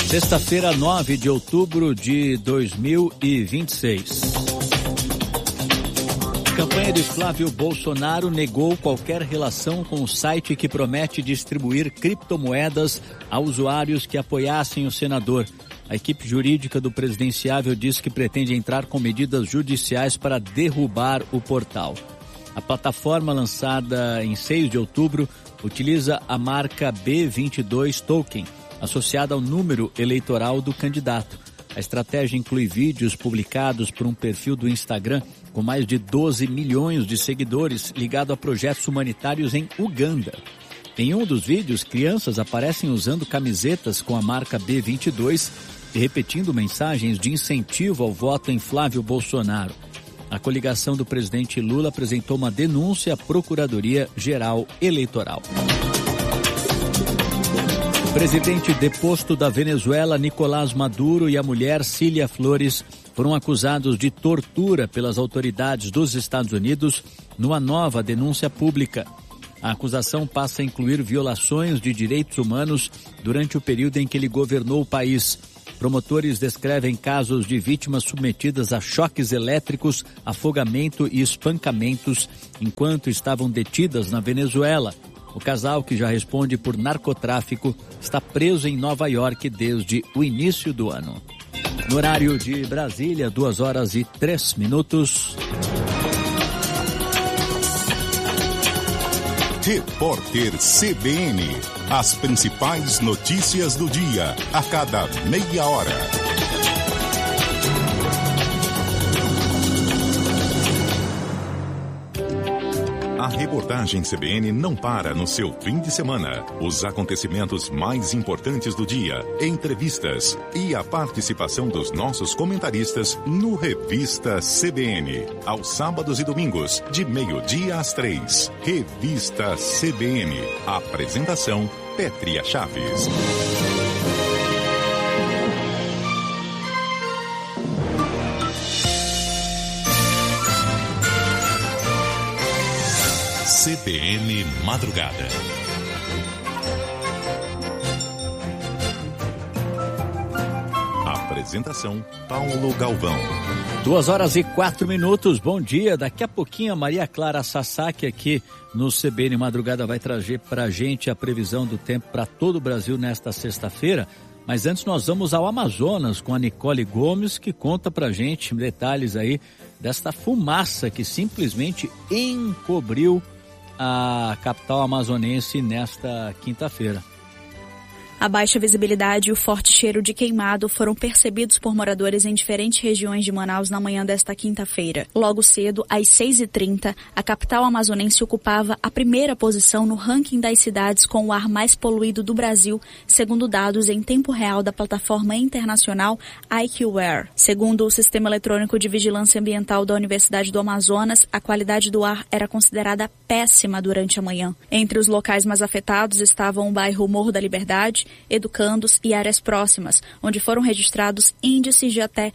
Sexta-feira, 9 de outubro de 2026. A campanha de Flávio Bolsonaro negou qualquer relação com o site que promete distribuir criptomoedas a usuários que apoiassem o senador. A equipe jurídica do presidenciável diz que pretende entrar com medidas judiciais para derrubar o portal. A plataforma, lançada em 6 de outubro, utiliza a marca B22 Token, associada ao número eleitoral do candidato. A estratégia inclui vídeos publicados por um perfil do Instagram com mais de 12 milhões de seguidores ligado a projetos humanitários em Uganda. Em um dos vídeos, crianças aparecem usando camisetas com a marca B22 e repetindo mensagens de incentivo ao voto em Flávio Bolsonaro. A coligação do presidente Lula apresentou uma denúncia à Procuradoria-Geral Eleitoral. O presidente deposto da Venezuela, Nicolás Maduro, e a mulher Cília Flores foram acusados de tortura pelas autoridades dos Estados Unidos numa nova denúncia pública. A acusação passa a incluir violações de direitos humanos durante o período em que ele governou o país. Promotores descrevem casos de vítimas submetidas a choques elétricos, afogamento e espancamentos enquanto estavam detidas na Venezuela. O casal, que já responde por narcotráfico, está preso em Nova York desde o início do ano. No horário de Brasília, 2h03. Repórter CBN. As principais notícias do dia, a cada meia hora. A reportagem CBN não para no seu fim de semana. Os acontecimentos mais importantes do dia, entrevistas e a participação dos nossos comentaristas no Revista CBN. Aos sábados e domingos, de 12h às 3h. Revista CBN. Apresentação, Pétria Chaves. CBN Madrugada. Apresentação, Paulo Galvão. 2h04. Bom dia. Daqui a pouquinho a Maria Clara Sasaki aqui no CBN Madrugada vai trazer pra gente a previsão do tempo para todo o Brasil nesta sexta-feira. Mas antes nós vamos ao Amazonas com a Nicole Gomes, que conta pra gente detalhes aí desta fumaça que simplesmente encobriu a capital amazonense nesta quinta-feira. A baixa visibilidade e o forte cheiro de queimado foram percebidos por moradores em diferentes regiões de Manaus na manhã desta quinta-feira. Logo cedo, às 6h30, a capital amazonense ocupava a primeira posição no ranking das cidades com o ar mais poluído do Brasil, segundo dados em tempo real da plataforma internacional IQAir. Segundo o Sistema Eletrônico de Vigilância Ambiental da Universidade do Amazonas, a qualidade do ar era considerada péssima durante a manhã. Entre os locais mais afetados estavam o bairro Morro da Liberdade, educandos e áreas próximas, onde foram registrados índices de até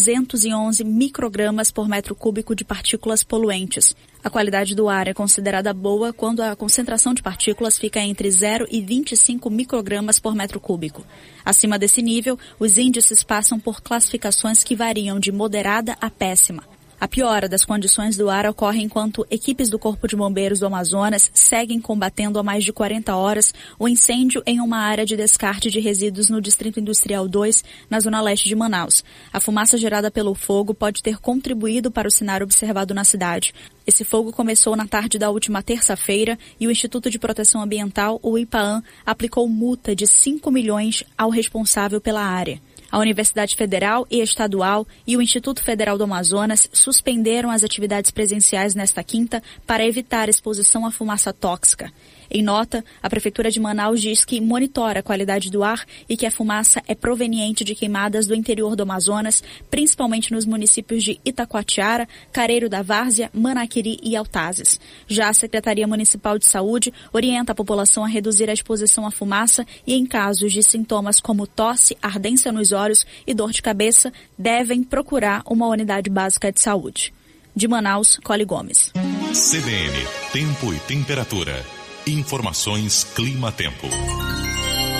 211 microgramas por metro cúbico de partículas poluentes. A qualidade do ar é considerada boa quando a concentração de partículas fica entre 0 e 25 microgramas por metro cúbico. Acima desse nível, os índices passam por classificações que variam de moderada a péssima. A piora das condições do ar ocorre enquanto equipes do Corpo de Bombeiros do Amazonas seguem combatendo há mais de 40 horas o incêndio em uma área de descarte de resíduos no Distrito Industrial 2, na zona leste de Manaus. A fumaça gerada pelo fogo pode ter contribuído para o cenário observado na cidade. Esse fogo começou na tarde da última terça-feira e o Instituto de Proteção Ambiental, o IPAAM, aplicou multa de 5 milhões ao responsável pela área. A Universidade Federal e Estadual e o Instituto Federal do Amazonas suspenderam as atividades presenciais nesta quinta para evitar exposição à fumaça tóxica. Em nota, a Prefeitura de Manaus diz que monitora a qualidade do ar e que a fumaça é proveniente de queimadas do interior do Amazonas, principalmente nos municípios de Itacoatiara, Careiro da Várzea, Manaquiri e Altazes. Já a Secretaria Municipal de Saúde orienta a população a reduzir a exposição à fumaça e, em casos de sintomas como tosse, ardência nos olhos e dor de cabeça, devem procurar uma unidade básica de saúde. De Manaus, Cole Gomes. CBN, Tempo e Temperatura. Informações Clima-Tempo.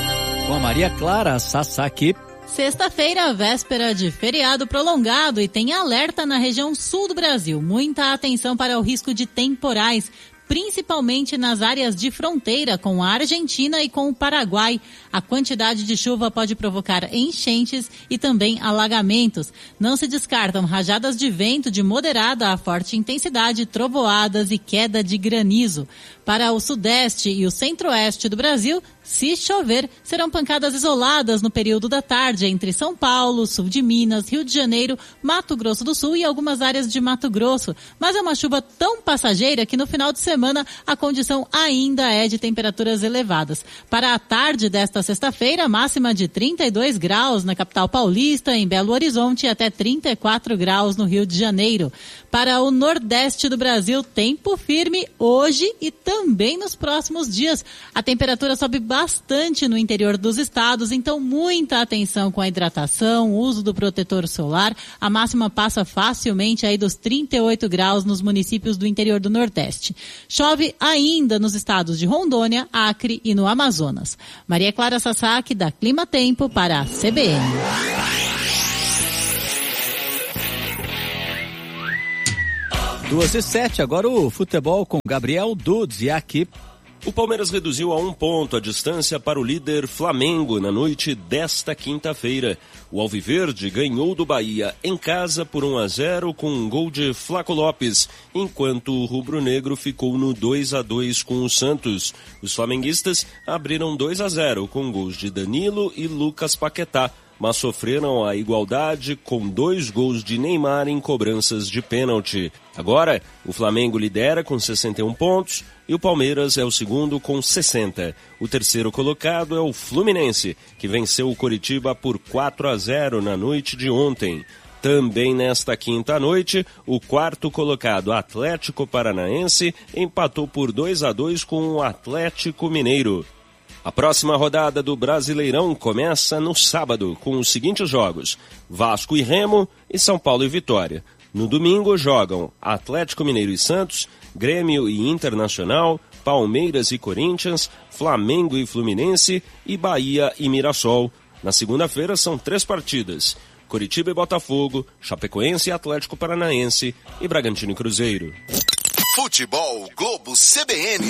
Com a Maria Clara Sasaki. Sexta-feira, véspera de feriado prolongado e tem alerta na região sul do Brasil. Muita atenção para o risco de temporais, principalmente nas áreas de fronteira com a Argentina e com o Paraguai. A quantidade de chuva pode provocar enchentes e também alagamentos. Não se descartam rajadas de vento de moderada a forte intensidade, trovoadas e queda de granizo. Para o sudeste e o centro-oeste do Brasil, se chover, serão pancadas isoladas no período da tarde entre São Paulo, sul de Minas, Rio de Janeiro, Mato Grosso do Sul e algumas áreas de Mato Grosso. Mas é uma chuva tão passageira que no final de semana a condição ainda é de temperaturas elevadas. Para a tarde desta sexta-feira, máxima de 32 graus na capital paulista, em Belo Horizonte, e até 34 graus no Rio de Janeiro. Para o nordeste do Brasil, tempo firme hoje e também nos próximos dias. A temperatura sobe bastante no interior dos estados, então muita atenção com a hidratação, uso do protetor solar. A máxima passa facilmente aí dos 38 graus nos municípios do interior do Nordeste. Chove ainda nos estados de Rondônia, Acre e no Amazonas. Maria Clara Sasaki, da Clima Tempo, para a CBN. Duas e 7, agora o futebol com Gabriel Dudes e aqui. O Palmeiras reduziu a 1 ponto a distância para o líder Flamengo na noite desta quinta-feira. O Alviverde ganhou do Bahia em casa por 1-0 com um gol de Flaco Lopes, enquanto o rubro-negro ficou no 2-2 com o Santos. Os flamenguistas abriram 2-0 com gols de Danilo e Lucas Paquetá, mas sofreram a igualdade com 2 gols de Neymar em cobranças de pênalti. Agora, o Flamengo lidera com 61 pontos e o Palmeiras é o segundo com 60. O terceiro colocado é o Fluminense, que venceu o Coritiba por 4-0 na noite de ontem. Também nesta quinta-noite, o quarto colocado Atlético Paranaense empatou por 2-2 com o Atlético Mineiro. A próxima rodada do Brasileirão começa no sábado, com os seguintes jogos: Vasco e Remo e São Paulo e Vitória. No domingo jogam Atlético Mineiro e Santos, Grêmio e Internacional, Palmeiras e Corinthians, Flamengo e Fluminense e Bahia e Mirassol. Na segunda-feira são 3 partidas: Coritiba e Botafogo, Chapecoense e Atlético Paranaense e Bragantino e Cruzeiro. Futebol Globo CBN.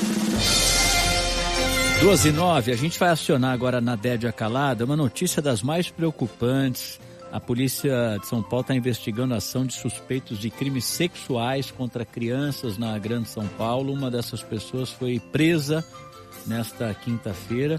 2:09, a gente vai acionar agora na Dédia Calada uma notícia das mais preocupantes. A polícia de São Paulo está investigando a ação de suspeitos de crimes sexuais contra crianças na Grande São Paulo. Uma dessas pessoas foi presa nesta quinta-feira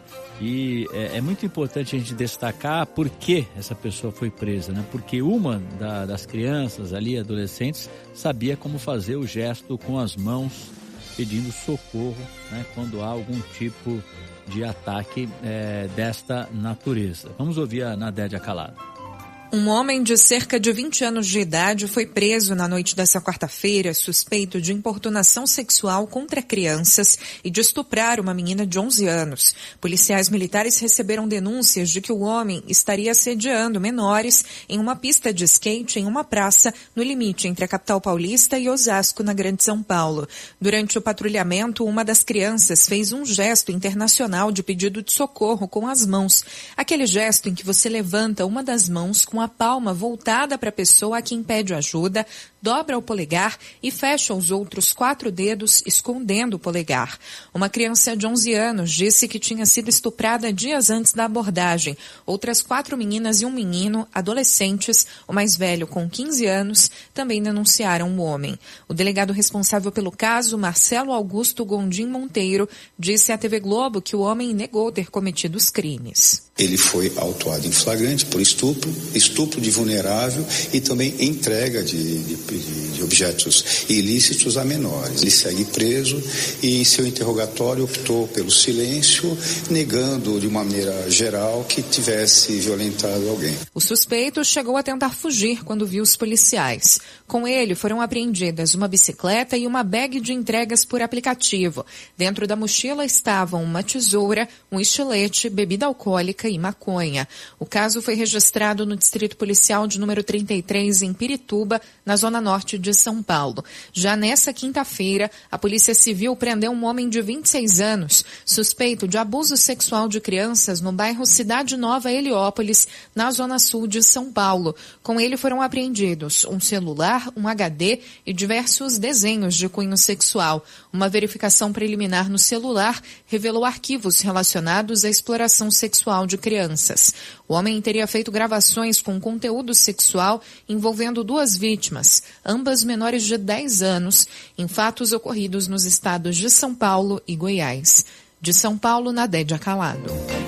e é muito importante a gente destacar por que essa pessoa foi presa, né? Porque uma das crianças ali, adolescentes, sabia como fazer o gesto com as mãos, pedindo socorro, né, quando há algum tipo de ataque desta natureza. Vamos ouvir a Nadédia Calada. Um homem de cerca de 20 anos de idade foi preso na noite dessa quarta-feira, suspeito de importunação sexual contra crianças e de estuprar uma menina de 11 anos. Policiais militares receberam denúncias de que o homem estaria assediando menores em uma pista de skate em uma praça no limite entre a capital paulista e Osasco, na Grande São Paulo. Durante o patrulhamento, uma das crianças fez um gesto internacional de pedido de socorro com as mãos. Aquele gesto em que você levanta uma das mãos com a palma voltada para a pessoa a quem pede ajuda, dobra o polegar e fecha os outros 4 dedos, escondendo o polegar. Uma criança de 11 anos disse que tinha sido estuprada dias antes da abordagem. Outras 4 meninas e um menino, adolescentes, o mais velho com 15 anos, também denunciaram o homem. O delegado responsável pelo caso, Marcelo Augusto Gondim Monteiro, disse à TV Globo que o homem negou ter cometido os crimes. Ele foi autuado em flagrante por estupro de vulnerável e também entrega de objetos ilícitos a menores. Ele segue preso e em seu interrogatório optou pelo silêncio, negando de uma maneira geral que tivesse violentado alguém. O suspeito chegou a tentar fugir quando viu os policiais. Com ele foram apreendidas uma bicicleta e uma bag de entregas por aplicativo. Dentro da mochila estavam uma tesoura, um estilete, bebida alcoólica crack e maconha. O caso foi registrado no Distrito Policial de número 33, em Pirituba, na zona norte de São Paulo. Já nessa quinta-feira, a Polícia Civil prendeu um homem de 26 anos, suspeito de abuso sexual de crianças no bairro Cidade Nova, Heliópolis, na zona sul de São Paulo. Com ele foram apreendidos um celular, um HD e diversos desenhos de cunho sexual. Uma verificação preliminar no celular revelou arquivos relacionados à exploração sexual de crianças. O homem teria feito gravações com conteúdo sexual envolvendo 2 vítimas, ambas menores de 10 anos, em fatos ocorridos nos estados de São Paulo e Goiás. De São Paulo, Nadédia Calado.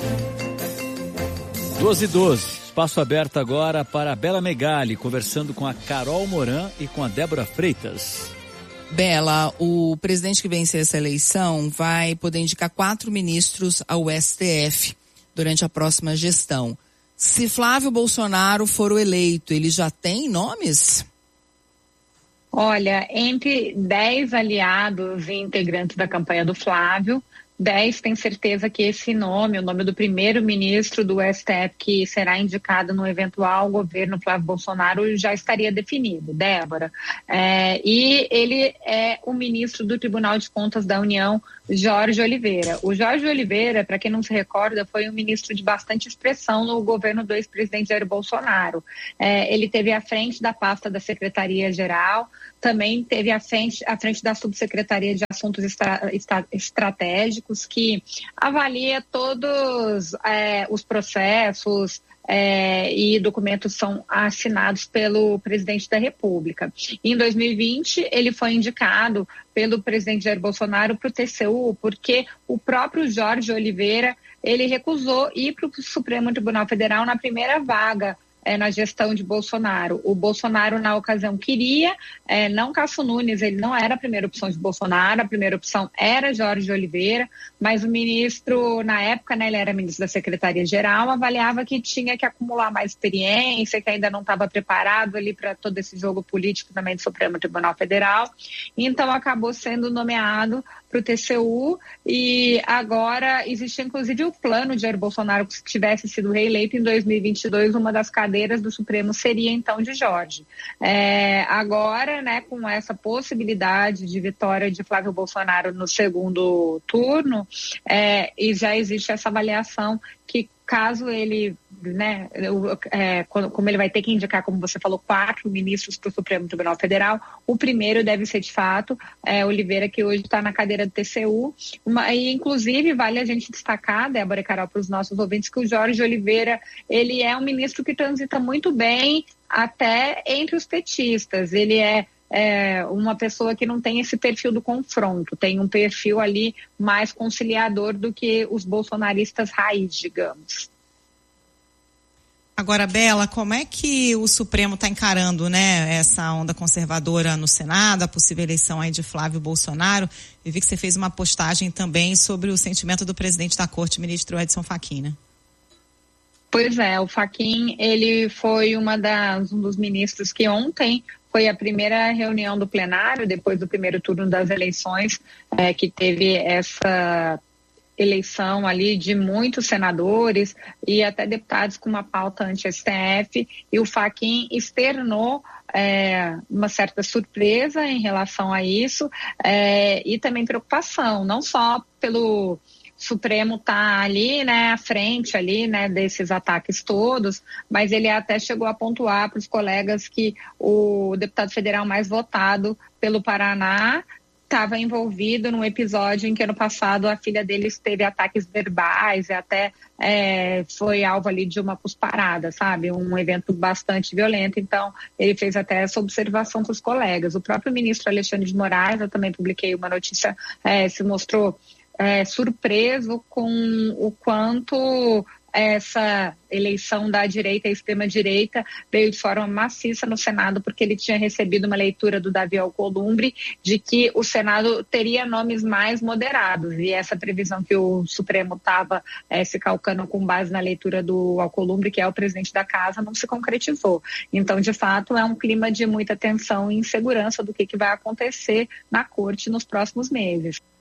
12h12. Espaço aberto agora para a Bela Megali, conversando com a Carol Moran e com a Débora Freitas. Bela, o presidente que vencer essa eleição vai poder indicar 4 ministros ao STF durante a próxima gestão. Se Flávio Bolsonaro for o eleito, ele já tem nomes? Olha, entre 10 aliados e integrantes da campanha do Flávio, 10 têm certeza que esse nome, o nome do primeiro-ministro do STF que será indicado no eventual governo Flávio Bolsonaro, já estaria definido, Débora. E ele é o ministro do Tribunal de Contas da União, Jorge Oliveira. O Jorge Oliveira, para quem não se recorda, foi um ministro de bastante expressão no governo do ex-presidente Jair Bolsonaro. Ele teve à frente da pasta da Secretaria-Geral, também teve à frente da Subsecretaria de Assuntos Estratégicos, que avalia todos os processos e documentos são assinados pelo presidente da República. Em 2020, ele foi indicado pelo presidente Jair Bolsonaro para o TCU, porque o próprio Jorge Oliveira, ele recusou ir para o Supremo Tribunal Federal na primeira vaga na gestão de Bolsonaro. O Bolsonaro, na ocasião, queria, não Cássio Nunes, ele não era a primeira opção de Bolsonaro, a primeira opção era Jorge Oliveira, mas o ministro, na época, ele era ministro da Secretaria-Geral, avaliava que tinha que acumular mais experiência, que ainda não estava preparado ali para todo esse jogo político também do Supremo Tribunal Federal, então acabou sendo nomeado para o TCU, e agora existe inclusive o plano de Jair Bolsonaro, que se tivesse sido reeleito em 2022, uma das cadeiras do Supremo seria então de Jorge. Agora, com essa possibilidade de vitória de Flávio Bolsonaro no segundo turno, e já existe essa avaliação que caso ele, como ele vai ter que indicar, como você falou, 4 ministros para o Supremo Tribunal Federal, o primeiro deve ser, de fato, Oliveira, que hoje está na cadeira do TCU. E, inclusive, vale a gente destacar, Débora e Carol, para os nossos ouvintes, que o Jorge Oliveira, ele é um ministro que transita muito bem até entre os petistas. Ele é uma pessoa que não tem esse perfil do confronto, tem um perfil ali mais conciliador do que os bolsonaristas raiz, digamos. Agora, Bela, como é que o Supremo está encarando, essa onda conservadora no Senado, a possível eleição aí de Flávio Bolsonaro? Eu vi que você fez uma postagem também sobre o sentimento do presidente da Corte, ministro Edson Fachin, né? Pois é, o Fachin, ele foi um dos ministros que ontem foi a primeira reunião do plenário, depois do primeiro turno das eleições, que teve essa eleição ali de muitos senadores e até deputados com uma pauta anti-STF, e o Fachin externou uma certa surpresa em relação a isso e também preocupação, não só pelo Supremo tá ali, à frente ali, desses ataques todos, mas ele até chegou a pontuar para os colegas que o deputado federal mais votado pelo Paraná estava envolvido num episódio em que ano passado a filha dele teve ataques verbais e até foi alvo ali de uma cusparada, sabe? Um evento bastante violento, então ele fez até essa observação para os colegas. O próprio ministro Alexandre de Moraes, eu também publiquei uma notícia, se mostrou surpreso com o quanto essa eleição da direita e extrema-direita veio de forma maciça no Senado, porque ele tinha recebido uma leitura do Davi Alcolumbre de que o Senado teria nomes mais moderados, e essa previsão que o Supremo estava se calcando com base na leitura do Alcolumbre, que é o presidente da casa, não se concretizou. Então, de fato, é um clima de muita tensão e insegurança do que vai acontecer na corte nos próximos meses.